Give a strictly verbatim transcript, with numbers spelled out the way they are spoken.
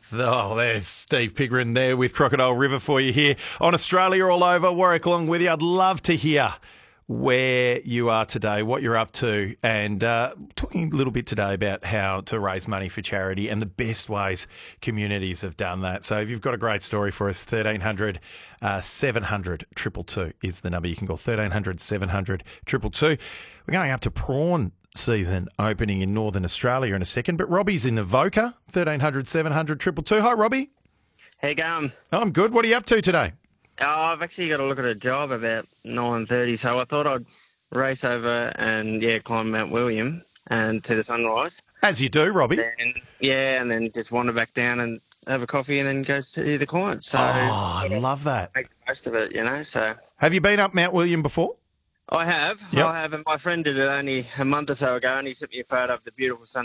Oh, there's Steve Pigrin there with Crocodile River for you here on Australia All Over. Warwick along with you. I'd love to hear where you are today, what you're up to, and uh, talking a little bit today about how to raise money for charity and the best ways communities have done that. So if you've got a great story for us, thirteen hundred, seven hundred, two two two is the number. You can call thirteen hundred, seven hundred, two two two. We're going up to prawn season opening in Northern Australia in a second, but Robbie's in Avoca, thirteen hundred, seven hundred, two two two. Hi, Robbie. How you going? I'm good. What are you up to today? Oh, I've actually got to look at a job about nine thirty, so I thought I'd race over and, yeah, climb Mount William and to the sunrise. As you do, Robbie. And, yeah, and then just wander back down and have a coffee and then go see the client. So Oh, I love that. make the most of it, you know, so... Have you been up Mount William before? I have. Yep. I have, and my friend did it only a month or so ago, and he sent me a photo of the beautiful sun